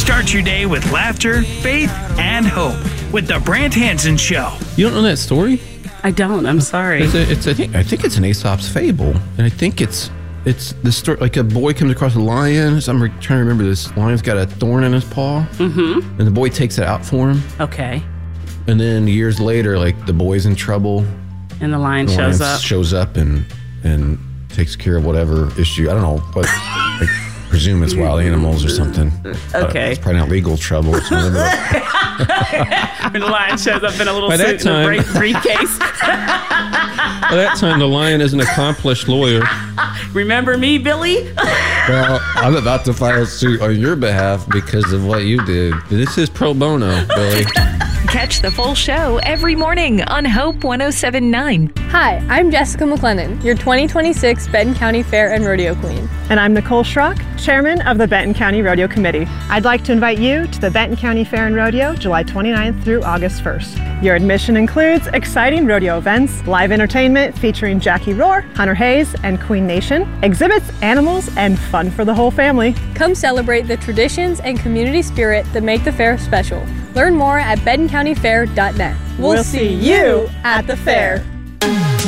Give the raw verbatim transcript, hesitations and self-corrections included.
Start your day with laughter, faith, and hope with the Brant Hansen Show. You don't know that story? I don't. I'm sorry. It's, a, it's I think I think it's an Aesop's fable, and I think it's it's the story. Like a boy comes across a lion. So I'm re- trying to remember this. Lion's got a thorn in his paw, Mm-hmm. and the boy takes it out for him. Okay. And then years later, like the boy's in trouble. And the lion the shows lion up. Shows up and and takes care of whatever issue. I don't know, but I presume it's wild animals or something. Okay. Uh, it's probably not legal trouble. So maybe When the lion shows up in a little By suit that and a time- brief- briefcase. By that time, the lion is an accomplished lawyer. Remember me, Billy? Well, I'm about to file suit on your behalf because of what you did. This is pro bono, Billy. Catch the full show every morning on Hope one oh seven point nine. Hi, I'm Jessica McLennan, your twenty twenty-six Benton County Fair and Rodeo Queen. And I'm Nicole Schrock, Chairman of the Benton County Rodeo Committee. I'd like to invite you to the Benton County Fair and Rodeo July twenty-ninth through August first. Your admission includes exciting rodeo events, live entertainment featuring Jackie Rohr, Hunter Hayes, and Queen Nation, exhibits, animals, and fun for the whole family. Come celebrate the traditions and community spirit that make the fair special. Learn more at benton county fair dot net. We'll, We'll see you at the fair.